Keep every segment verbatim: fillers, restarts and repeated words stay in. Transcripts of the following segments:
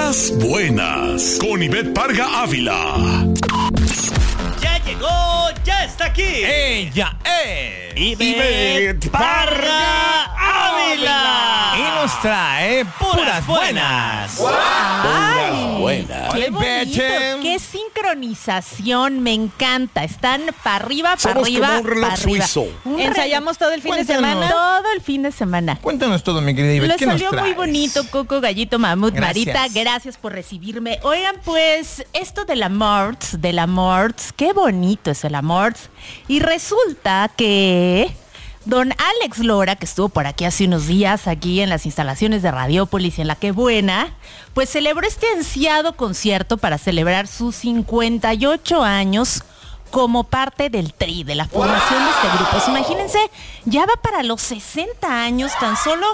Puras buenas, con Ivette Parga Ávila. Ya llegó, ya está aquí. Ella es Ivette Parga Ávila. Y nos trae puras buenas. ¡Wow! Ay, buenas. ¡Qué Hola, bonito! Beche. ¡Qué sincronización! Me encanta. Están para arriba, para Somos arriba, como un reloj para arriba. suizo. Un Ensayamos todo el fin de Cuéntanos. semana. Todo el fin de semana. Cuéntanos todo, mi querida Ivette. Lo ¿Qué nos salió muy traes? bonito, Coco, Gallito, Mamut, Gracias. Marita. Gracias por recibirme. Oigan, pues, esto del amor, del amor, qué bonito es el amor. Y resulta que don Alex Lora, que estuvo por aquí hace unos días, aquí en las instalaciones de Radiópolis, en La Qué Buena, pues celebró este ansiado concierto para celebrar sus cincuenta y ocho años como parte del Tri, de la formación de este grupo. Pues imagínense, ya va para los sesenta años, tan solo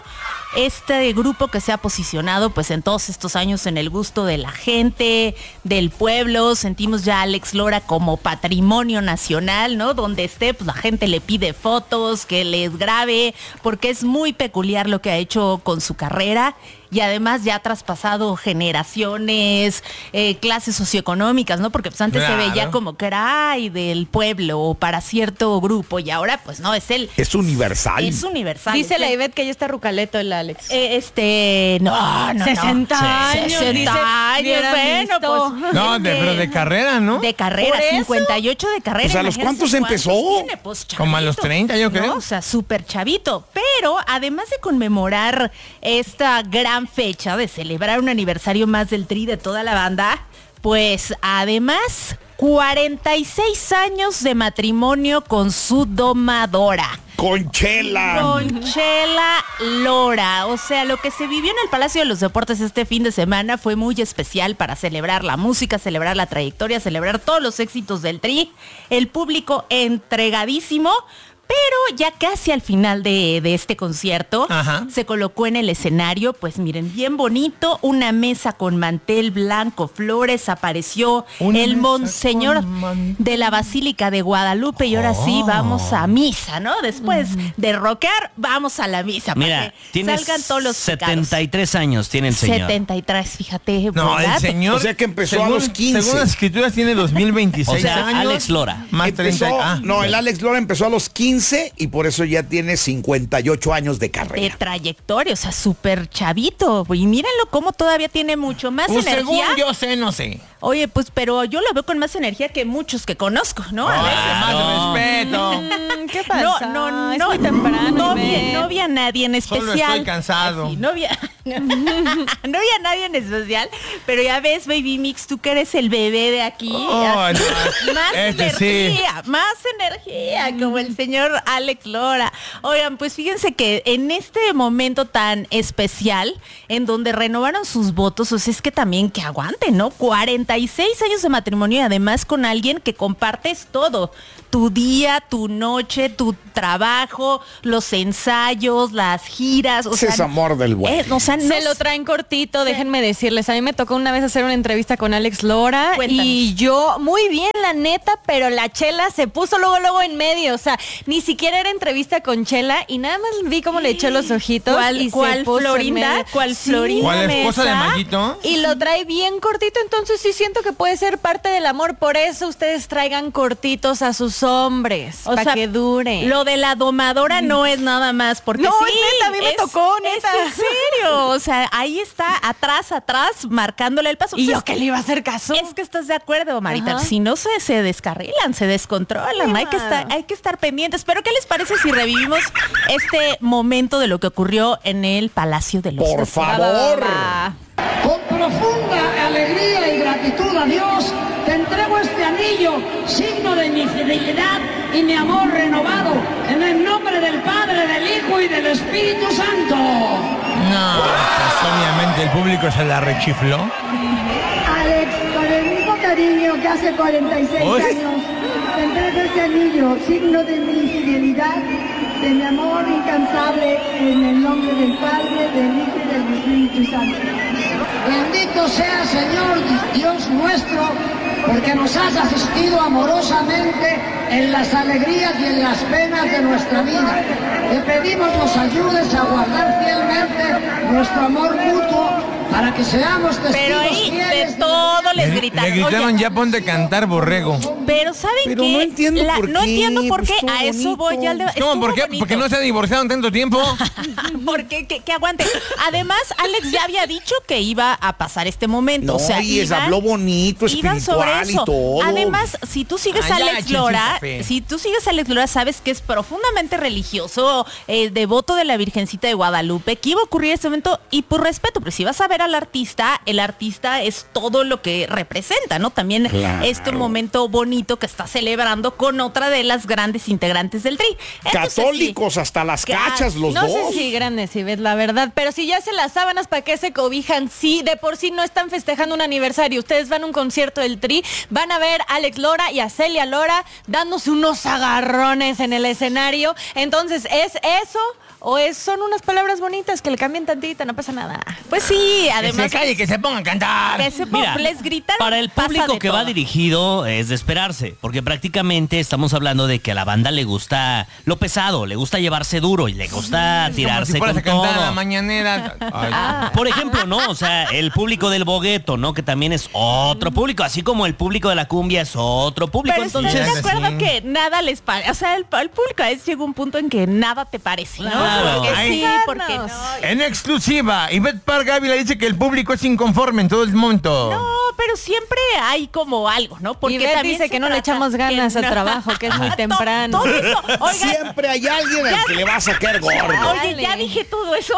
este grupo que se ha posicionado pues en todos estos años en el gusto de la gente, del pueblo. Sentimos ya a Alex Lora como patrimonio nacional, ¿no? Donde esté, pues la gente le pide fotos, que les grabe, porque es muy peculiar lo que ha hecho con su carrera. Y además ya ha traspasado generaciones, eh, clases socioeconómicas, ¿no? Porque pues antes Claro. se veía como que era ay, del pueblo o para cierto grupo. Y ahora pues no, es el... Es universal. Es universal. Dice es la el- Ivette que ya está rucaleto el Alex. eh, este, no, no, sesenta no. años, dice, sesenta años, hubieran bueno, visto. pues. No, de, pero de carrera, ¿no? De carrera, ¿Por eso? cincuenta y ocho de carrera. Pues, ¿a los imagínense cuántos empezó? tiene, pues, Como a los chavito. treinta, yo creo. No, o sea, súper chavito. Pero además de conmemorar esta gran fecha de celebrar un aniversario más del Tri de toda la banda, pues además cuarenta y seis años de matrimonio con su domadora. Conchela. Conchela Lora. O sea, lo que se vivió en el Palacio de los Deportes este fin de semana fue muy especial para celebrar la música, celebrar la trayectoria, celebrar todos los éxitos del Tri. El público entregadísimo. Pero ya casi al final de, de este concierto, Ajá. se colocó en el escenario, pues miren, bien bonito, una mesa con mantel blanco, flores, apareció Una el mesa monseñor con mantel. de la Basílica de Guadalupe y ahora sí Oh. vamos a misa, ¿no? Después de rockear, vamos a la misa. Mira, para que tienes salgan todos los setenta y tres años, tiene el señor. setenta y tres, fíjate. No, ¿verdad? el señor... O sea que empezó a según- los quince. Según las escrituras tiene dos mil veintiséis O sea, años. Alex Lora. Más Empezó, treinta. Ah, no, el Alex Lora empezó a los quince y por eso ya tiene cincuenta y ocho años de De carrera. trayectoria, o sea, súper chavito. Y mírenlo cómo todavía tiene mucho más Pues según energía. yo sé, no sé. Oye, pues, pero yo lo veo con más energía que muchos que conozco, ¿no? A veces. Más no. respeto. Mm, ¿Qué No, pasa? no, no. Es muy temprano. No vi, Ivette. no vi a nadie en especial. Solo estoy cansado. Ay, sí, no vi a, no vi a nadie en especial, pero ya ves, Baby Mix, tú que eres el bebé de aquí. Oh, ya- no. Más Este sí. energía, más energía, como el señor Alex Lora. Oigan, pues fíjense que en este momento tan especial, en donde renovaron sus votos, o sea, es que también que aguanten, ¿no? cuarenta y seis años de matrimonio y además con alguien que compartes todo. Tu día, tu noche, tu trabajo, los ensayos, las giras. O Ese sea, es amor del bueno. eh, o sea, no Se lo traen cortito, déjenme decirles. A mí me tocó una vez hacer una entrevista con Alex Lora. Cuéntanos. Y yo, muy bien, la neta, pero la Chela se puso luego, luego en medio. O sea, ni siquiera era entrevista con Chela y nada más vi cómo le eché los ojitos. ¿Cuál- y se cuál puso en Florinda? medio. ¿Cuál Sí, Florinda? ¿Cuál esposa de Mesa? Mayito? Y lo trae bien cortito, entonces sí siento que puede ser parte del amor. Por eso ustedes traigan cortitos a sus hombres, O para sea, que dure. Lo de la domadora no es nada más porque No, sí, es neta, a mí me tocó, neta. Es en serio, o sea, ahí está atrás, atrás, marcándole el paso. Y Pues yo es- que le iba a hacer caso. Es que estás de acuerdo, Marita. Ajá. Si no se, se descarrilan, se descontrolan. Sí, Hay que, mano. estar, hay que estar pendientes. Pero ¿qué les parece si revivimos este momento de lo que ocurrió en el Palacio de los Por Deportes? favor. Con profunda alegría y gratitud a Dios, te entrego este anillo, signo de mi fidelidad y mi amor renovado, en el nombre del Padre, del Hijo y del Espíritu Santo. No, pues obviamente el público se la rechifló. Alex, con el mismo cariño que hace cuarenta y seis Uy. años, te entrego este anillo, signo de mi fidelidad, de mi amor incansable, en el nombre del Padre, del Hijo y del Espíritu Santo. Bendito sea, Señor Dios nuestro, porque nos has asistido amorosamente en las alegrías y en las penas de nuestra vida. Te pedimos nos ayudes a guardar fielmente nuestro amor mutuo para que seamos testigos Pero ahí fieles de todo les Le, gritaron. le gritaron, Oye, ya ponte a cantar, borrego. pero ¿saben Pero qué? no entiendo por No qué, entiendo por pues qué. estuvo A eso bonito. voy ya al debate. ¿Cómo? Estuvo ¿Por qué? bonito. ¿Porque no se ha divorciado en tanto tiempo? Porque que, que aguante. Además, Alex ya había dicho que iba a pasar este momento. No, o sea, y es, iban- habló bonito, iban sobre espiritual y eso. todo. Además, si tú sigues Ah, a ya, Alex chinchín Lora, café. si tú sigues a Alex Lora, sabes que es profundamente religioso, eh, devoto de la Virgencita de Guadalupe, que iba a ocurrir este momento, y por respeto, pero si vas a ver al artista, el artista es todo lo que representa, ¿no? También Claro. este momento bonito que está celebrando con otra de las grandes integrantes del Tri. Entonces, sí. Católicos hasta las Que- cachas, los no dos. sé si grandes, si ves la verdad, pero si ya se las sábanas, ¿para qué se cobijan? Sí, de por sí no están festejando un aniversario. Ustedes van a un concierto del Tri, van a ver a Alex Lora y a Celia Lora dándose unos agarrones en el escenario. Entonces, ¿es eso o es, son unas palabras bonitas que le cambian tantito? No pasa nada. Pues sí, Que además... se calle, que se pongan a cantar. que se Mira, les gritaron, para el pasa público de que va todo. dirigido es de esperarse, porque prácticamente estamos hablando de que a la banda le gusta lo pesado, le gusta llevarse duro y le gusta Como tirarse si fueras con a cantar a la todo. mañanera. Ay. Por ejemplo, ¿no? O sea, el público del bogueto, ¿no? Que también es otro público, así como el público de la cumbia es otro público. Pero Entonces, ¿estás de acuerdo Sí. que nada les parece? O sea, el, el público a veces llega un punto en que nada te parece, ¿no? Claro. Porque Ay. sí, porque no. En exclusiva, Ivette Parga Ávila dice que el público es inconforme en todo el momento. No, pero siempre hay como algo, ¿no? Porque también dice se que no le trata echamos ganas que al no- trabajo, que es muy To- temprano. Todo eso. Oigan, Siempre hay alguien al que le va a sacar gordo. oye, ya Dale. dije todo eso.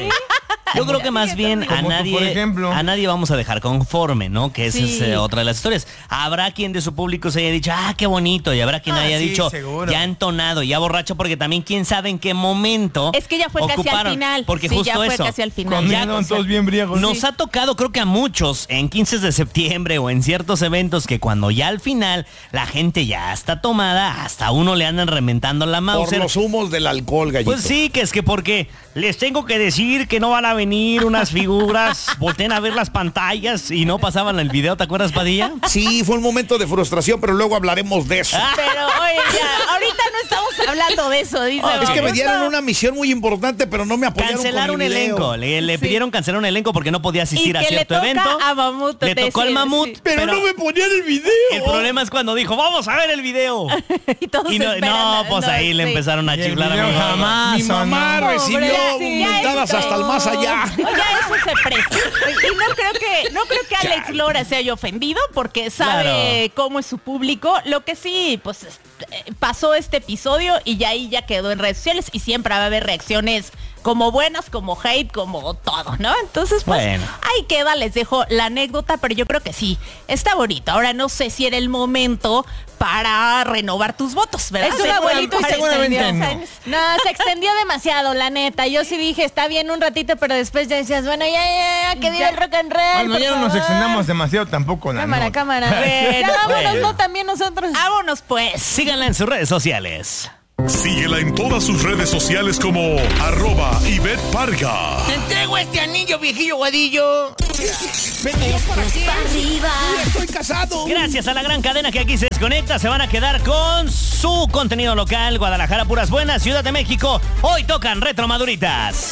yo creo que más bien a Como tú, por nadie, ejemplo. a nadie vamos a dejar conforme, ¿no? Que esa Sí. es eh, otra de las historias. Habrá quien de su público se haya dicho, ah, qué bonito, y habrá quien Ah, haya sí, dicho, seguro. ya entonado, ya borracho, porque también quién sabe en qué momento Es que ya fue casi al ocuparon. final. Porque Sí, justo ya fue eso. casi al final. Cuando Ya, andan o sea, todos bien briagos. Nos ha tocado, creo que a muchos, en quince de septiembre o en ciertos eventos, que cuando ya al final la gente ya está tomada, hasta uno le andan reventando la Por Mauser. los humos del alcohol, gallito. Pues sí, que es que porque les tengo que decir que no van a venir unas figuras, volteen a ver las pantallas y no pasaban el video, ¿te acuerdas, Padilla? Sí, fue un momento de frustración, pero luego hablaremos de eso. Pero, oye, ya, ahorita no estamos hablando de eso, dice. Es que me Vamos. dieron una misión muy importante, pero no me apoyaron Cancelar con un el video. elenco, le, le Sí. pidieron cancelar un elenco porque no podía asistir Y a que le cierto toca evento. a Mamut le tocó al decir, Mamut, sí. Pero, no me ponían el video. El problema es cuando dijo, vamos a ver el video. Y todos Y no, esperan no, a- pues no, ahí le sí. empezaron a Y el chiflar a video mi mamá. jamás. Mi mamá sonó. recibió Pobrecito. mentadas hasta el más allá. Oye, eso se presta. Y no creo que, no creo que Alex Lora se haya ofendido porque sabe Claro. cómo es su público. Lo que sí, pues eh, pasó este episodio y ya ahí ya quedó en redes sociales y siempre va a haber reacciones como buenas, como hate, como todo, ¿no? Entonces, pues Bueno. ahí queda, les dejo la anécdota, pero yo creo que sí, está bonito. Ahora no sé si era el momento para renovar tus votos, ¿verdad? Es un abuelito y se seguramente extendió. no. No, se extendió demasiado, la neta. Yo sí dije, está bien un ratito, pero después ya decías, bueno, ya, ya, ya, que viva el rock and roll. Bueno, por ya no nos favor. extendamos demasiado tampoco. la Cámara, nota. cámara. Bueno, ya vámonos, bueno. no, también nosotros. Vámonos pues. Síganla en sus redes sociales. Síguela en todas sus redes sociales como arroba Ivette Parga. Te entrego este anillo, viejillo guadillo. Venga, para aquí. Estoy casado. Gracias a la gran cadena que aquí se desconecta, se van a quedar con su contenido local. Guadalajara, puras buenas. Ciudad de México, hoy tocan Retro Maduritas.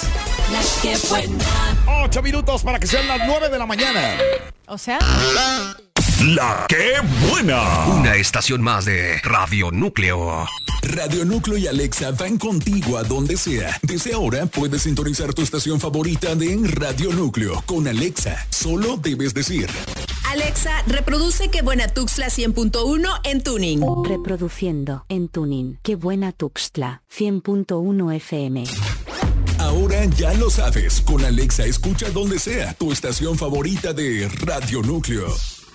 Ocho minutos para que sean las nueve de la mañana. O sea, La que buena. Una estación más de Radio Núcleo. Radio Núcleo y Alexa van contigo a donde sea. Desde ahora puedes sintonizar tu estación favorita de Radio Núcleo con Alexa. Solo debes decir: Alexa, reproduce Qué Buena Tuxtla cien punto uno en Tuning. Reproduciendo en Tuning. Qué buena Tuxtla, cien punto uno F M. ahora ya lo sabes. Con Alexa escucha donde sea tu estación favorita de Radio Núcleo.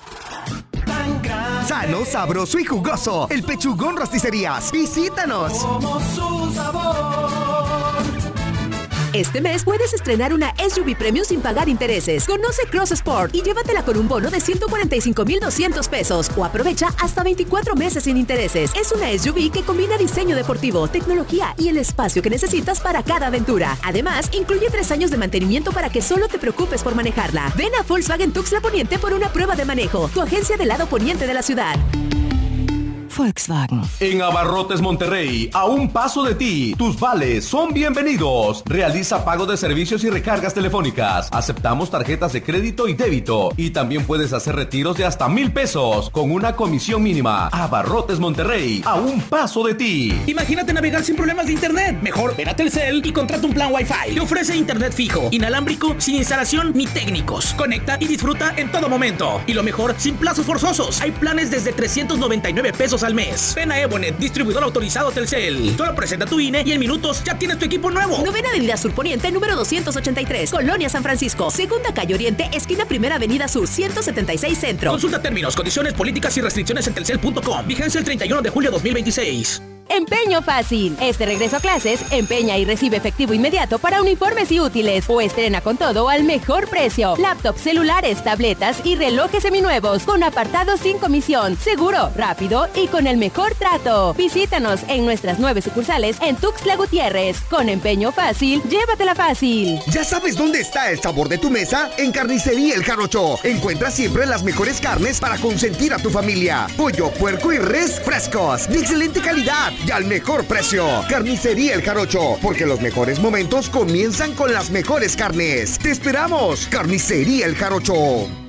Sano, sabroso y jugoso. El Pechugón Rosticerías. Visítanos. Como su sabor. Este mes puedes estrenar una S U V Premium sin pagar intereses. Conoce Cross Sport y llévatela con un bono de ciento cuarenta y cinco mil doscientos pesos o aprovecha hasta veinticuatro meses sin intereses. Es una S U V que combina diseño deportivo, tecnología y el espacio que necesitas para cada aventura. Además, incluye tres años de mantenimiento para que solo te preocupes por manejarla. Ven a Volkswagen Tuxtla Poniente por una prueba de manejo. Tu agencia del lado poniente de la ciudad. Volkswagen. En Abarrotes Monterrey, a un paso de ti, tus vales son bienvenidos. Realiza pago de servicios y recargas telefónicas. Aceptamos tarjetas de crédito y débito. Y también puedes hacer retiros de hasta mil pesos con una comisión mínima. Abarrotes Monterrey, a un paso de ti. Imagínate navegar sin problemas de internet. Mejor ven a Telcel y contrata un plan Wi-Fi. Te ofrece internet fijo, inalámbrico, sin instalación ni técnicos. Conecta y disfruta en todo momento. Y lo mejor, sin plazos forzosos. Hay planes desde trescientos noventa y nueve pesos al mes. Ven a Evonet, distribuidor autorizado Telcel. Solo presenta tu I N E y en minutos ya tienes tu equipo nuevo. Novena Avenida Sur Poniente, número doscientos ochenta y tres, Colonia San Francisco. Segunda Calle Oriente, esquina Primera Avenida Sur, ciento setenta y seis Centro. Consulta términos, condiciones, políticas y restricciones en telcel punto com. Vigencia el treinta y uno de julio de dos mil veintiséis. Empeño Fácil. Este regreso a clases, empeña y recibe efectivo inmediato para uniformes y útiles o estrena con todo al mejor precio. Laptops, celulares, tabletas y relojes seminuevos con apartado sin comisión. Seguro, rápido y con el mejor trato. Visítanos en nuestras nueve sucursales en Tuxtla Gutiérrez. Con Empeño Fácil, llévatela fácil. ¿Ya sabes dónde está el sabor de tu mesa? En Carnicería El Jarocho. Encuentras siempre las mejores carnes para consentir a tu familia. Pollo, puerco y res frescos, de excelente calidad y al mejor precio. Carnicería El Jarocho, porque los mejores momentos comienzan con las mejores carnes. ¡Te esperamos! Carnicería El Jarocho.